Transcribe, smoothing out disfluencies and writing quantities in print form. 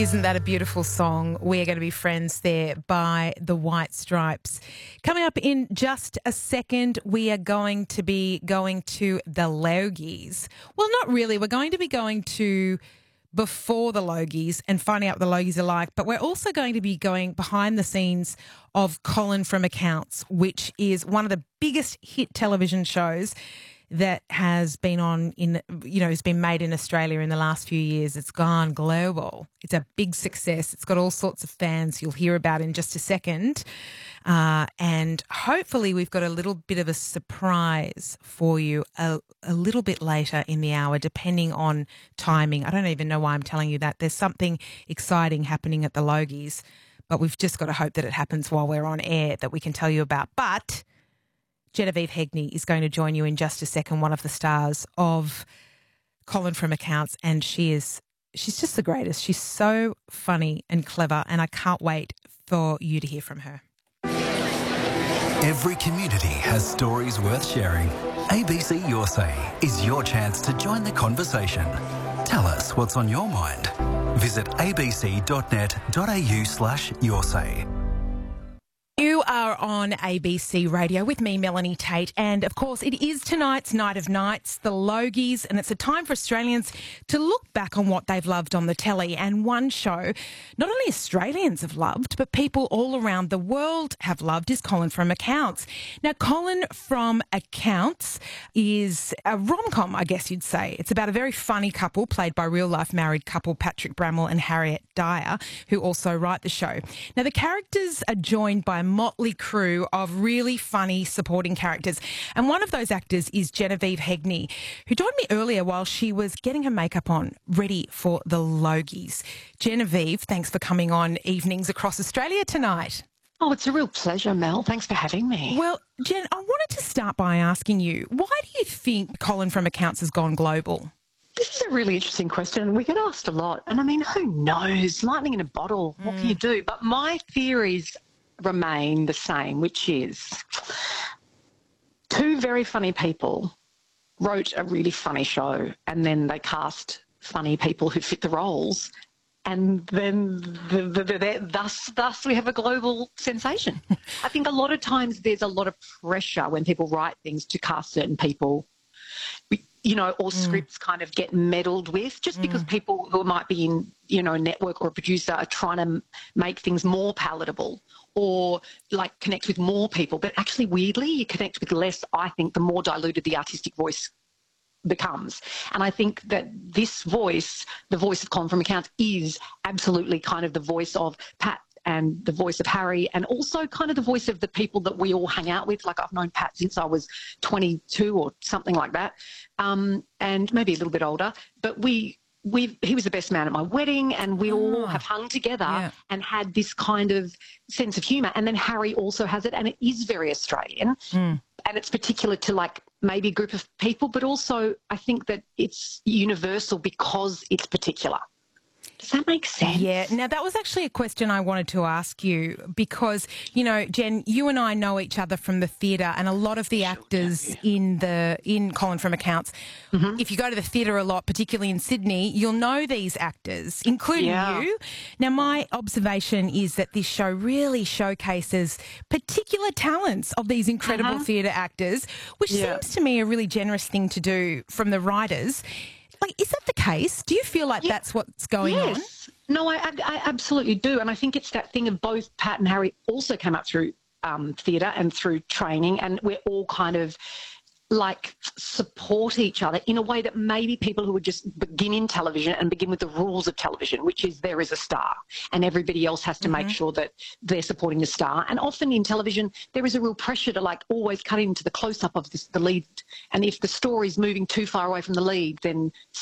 Isn't that a beautiful song? We're going to be friends there by the White Stripes. Coming up in just a second, we are going to be going to the Logies. Well, not really. We're going to be going to before the Logies and finding out what the Logies are like. But we're also going to be going behind the scenes of Colin from Accounts, which is one of the biggest hit television shows that has been on has been made in Australia in the last few years. It's gone global. It's a big success. It's got all sorts of fans you'll hear about in just a second. And hopefully we've got a little bit of a surprise for you a little bit later in the hour, depending on timing. I don't even know why I'm telling you that. There's something exciting happening at the Logies, but we've just got to hope that it happens while we're on air that we can tell you about. But Genevieve Hegney is going to join you in just a second, one of the stars of Colin from Accounts, and she's just the greatest. She's so funny and clever, and I can't wait for you to hear from her. Every community has stories worth sharing. ABC Your Say is your chance to join the conversation. Tell us what's on your mind. Visit abc.net.au/yoursay. You are on ABC Radio with me, Melanie Tate, and of course it is tonight's Night of Nights, the Logies, and it's a time for Australians to look back on what they've loved on the telly. And one show not only Australians have loved, but people all around the world have loved is Colin from Accounts. Now, Colin from Accounts is a rom-com, I guess you'd say. It's about a very funny couple played by real-life married couple Patrick Bramwell and Harriet Dyer, who also write the show. Now, the characters are joined by a motley crew of really funny supporting characters. And one of those actors is Genevieve Hegney, who joined me earlier while she was getting her makeup on, ready for the Logies. Genevieve, thanks for coming on Evenings Across Australia tonight. Oh, it's a real pleasure, Mel. Thanks for having me. Well, Jen, I wanted to start by asking you, why do you think Colin from Accounts has gone global? This is a really interesting question. We get asked a lot. And I mean, who knows? Lightning in a bottle. What can you do? But my theories remain the same, which is two very funny people wrote a really funny show, and then they cast funny people who fit the roles, and then thus we have a global sensation. I think a lot of times there's a lot of pressure when people write things to cast certain people, or scripts kind of get meddled with just because people who might be in, a network or a producer are trying to make things more palatable or like connect with more people. But actually, weirdly, you connect with less, I think, the more diluted the artistic voice becomes. And I think that this voice, the voice of Colin from Accounts, is absolutely kind of the voice of Pat and the voice of Harry, and also kind of the voice of the people that we all hang out with. Like, I've known Pat since I was 22 or something like that, and maybe a little bit older. But he was the best man at my wedding, and we all have hung together and had this kind of sense of humour. And then Harry also has it, and it is very Australian, and it's particular to like maybe a group of people, but also I think that it's universal because it's particular. Does that make sense? Yeah. Now, that was actually a question I wanted to ask you because, Jen, you and I know each other from the theatre, and a lot of the actors in Colin from Accounts, if you go to the theatre a lot, particularly in Sydney, you'll know these actors, including you. Now, my observation is that this show really showcases particular talents of these incredible theatre actors, which seems to me a really generous thing to do from the writers. Like, is that the case? Do you feel like that's what's going on? No, I absolutely do. And I think it's that thing of both Pat and Harry also came up through theatre and through training, and we're all kind of like support each other in a way that maybe people who would just begin in television and begin with the rules of television, which is there is a star and everybody else has to make sure that they're supporting the star. And often in television, there is a real pressure to like always cut into the close-up of the lead. And if the story's moving too far away from the lead, then